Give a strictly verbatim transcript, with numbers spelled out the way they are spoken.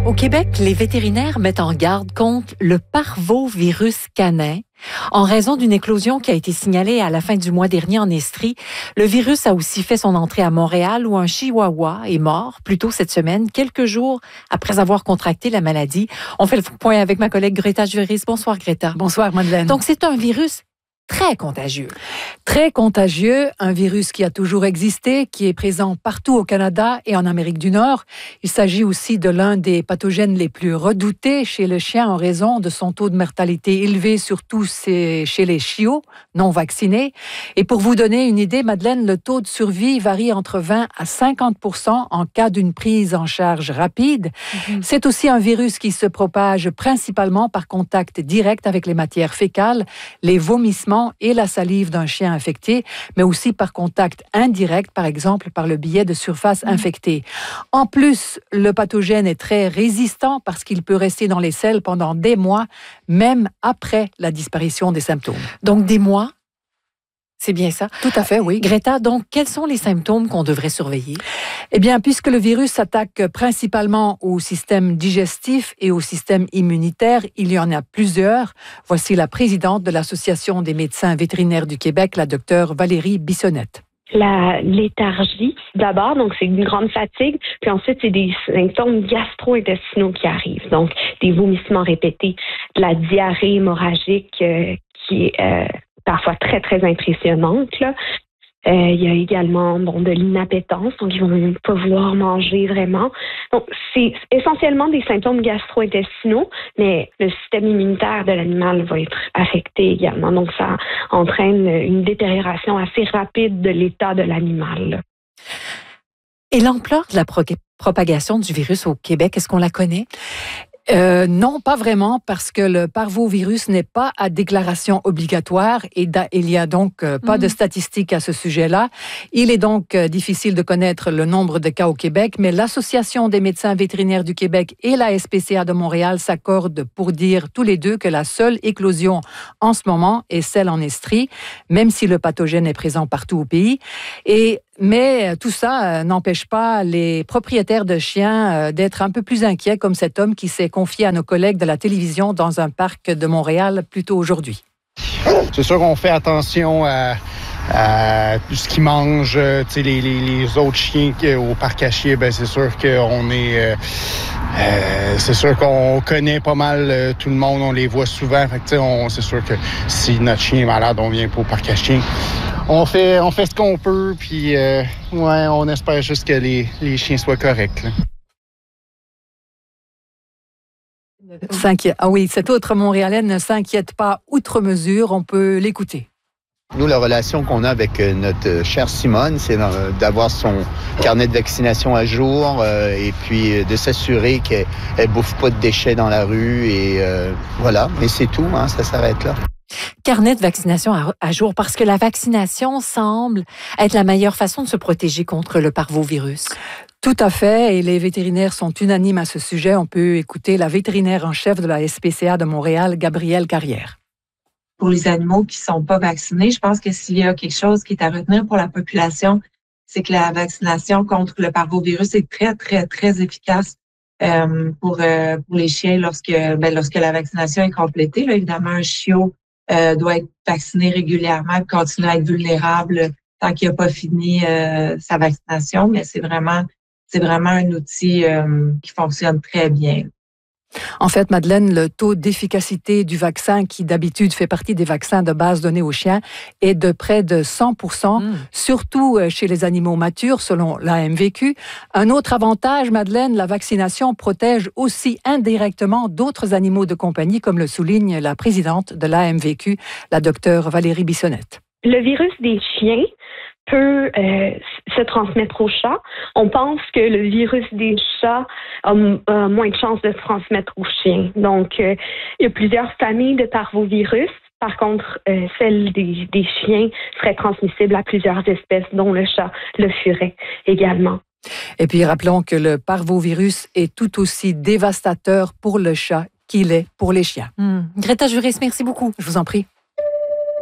Au Québec, les vétérinaires mettent en garde contre le parvovirus canin. En raison d'une éclosion qui a été signalée à la fin du mois dernier en Estrie, le virus a aussi fait son entrée à Montréal où un chihuahua est mort plus tôt cette semaine, quelques jours après avoir contracté la maladie. On fait le point avec ma collègue Greta Juris. Bonsoir Greta. Bonsoir Madeleine. Donc c'est un virus très contagieux. Très contagieux, un virus qui a toujours existé, qui est présent partout au Canada et en Amérique du Nord. Il s'agit aussi de l'un des pathogènes les plus redoutés chez le chien en raison de son taux de mortalité élevé, surtout chez les chiots non vaccinés. Et pour vous donner une idée, Madeleine, le taux de survie varie entre vingt à cinquante pour cent en cas d'une prise en charge rapide. Mm-hmm. C'est aussi un virus qui se propage principalement par contact direct avec les matières fécales, les vomissements et la salive d'un chien infecté, mais aussi par contact indirect, par exemple par le biais de surfaces infectées. En plus, le pathogène est très résistant parce qu'il peut rester dans les selles pendant des mois, même après la disparition des symptômes. Donc des mois? C'est bien ça? Tout à fait, oui. Greta, donc, quels sont les symptômes qu'on devrait surveiller? Eh bien, puisque le virus s'attaque principalement au système digestif et au système immunitaire, il y en a plusieurs. Voici la présidente de l'Association des médecins vétérinaires du Québec, la docteure Valérie Bissonnette. La léthargie, d'abord, donc c'est une grande fatigue, puis ensuite c'est des symptômes gastro-intestinaux qui arrivent, donc des vomissements répétés, de la diarrhée hémorragique euh, qui est euh, parfois très, très impressionnante, là. Euh, il y a également bon, de l'inappétence, donc ils vont pas vouloir manger vraiment. Donc, c'est essentiellement des symptômes gastro-intestinaux, mais le système immunitaire de l'animal va être affecté également. Donc, ça entraîne une détérioration assez rapide de l'état de l'animal. Et l'ampleur de la pro- propagation du virus au Québec, est-ce qu'on la connaît? Euh, non, pas vraiment, parce que le parvovirus n'est pas à déclaration obligatoire et da, il n'y a donc euh, pas mmh. de statistiques à ce sujet-là. Il est donc euh, difficile de connaître le nombre de cas au Québec, mais l'Association des médecins vétérinaires du Québec et la S P C A de Montréal s'accordent pour dire tous les deux que la seule éclosion en ce moment est celle en Estrie, même si le pathogène est présent partout au pays. Et Mais tout ça euh, n'empêche pas les propriétaires de chiens euh, d'être un peu plus inquiets, comme cet homme qui s'est confié à nos collègues de la télévision dans un parc de Montréal plus tôt aujourd'hui. C'est sûr qu'on fait attention à, à tout ce qu'ils mangent. Tu sais, les, les, les autres chiens au parc à chiens, ben c'est sûr qu'on est... Euh, euh, c'est sûr qu'on connaît pas mal euh, tout le monde, on les voit souvent. Fait que, tu sais, on, c'est sûr que si notre chien est malade, on vient pas au parc à chiens. On fait, on fait ce qu'on peut, puis euh, ouais, on espère juste que les, les chiens soient corrects. Là. Ah oui, cette autre Montréalaise ne s'inquiète pas outre mesure, on peut l'écouter. Nous, la relation qu'on a avec notre chère Simone, c'est d'avoir son carnet de vaccination à jour euh, et puis de s'assurer qu'elle ne bouffe pas de déchets dans la rue. Et euh, voilà, mais c'est tout, hein, ça s'arrête là. Carnet de vaccination à, à jour, parce que la vaccination semble être la meilleure façon de se protéger contre le parvovirus. Tout à fait, et les vétérinaires sont unanimes à ce sujet. On peut écouter la vétérinaire en chef de la S P C A de Montréal, Gabrielle Carrière. Pour les animaux qui ne sont pas vaccinés, je pense que s'il y a quelque chose qui est à retenir pour la population, c'est que la vaccination contre le parvovirus est très, très, très efficace euh, pour, euh, pour les chiens lorsque, ben, lorsque la vaccination est complétée. Là, évidemment, un chiot euh, doit être vacciné régulièrement et continuer à être vulnérable tant qu'il n'a pas fini euh, sa vaccination, mais c'est vraiment, c'est vraiment un outil euh, qui fonctionne très bien. En fait, Madeleine, le taux d'efficacité du vaccin, qui d'habitude fait partie des vaccins de base donnés aux chiens, est de près de cent pour cent, mmh. surtout chez les animaux matures, selon l'A M V Q. Un autre avantage, Madeleine, la vaccination protège aussi indirectement d'autres animaux de compagnie, comme le souligne la présidente de l'A M V Q, la docteure Valérie Bissonnette. Le virus des chiens peut euh, se transmettre aux chats. On pense que le virus des chats a, a moins de chances de se transmettre aux chiens. Donc, euh, il y a plusieurs familles de parvovirus. Par contre, euh, celle des, des chiens serait transmissible à plusieurs espèces, dont le chat, le furet également. Et puis, rappelons que le parvovirus est tout aussi dévastateur pour le chat qu'il est pour les chiens. Mmh. Greta Juris, merci beaucoup. Je vous en prie.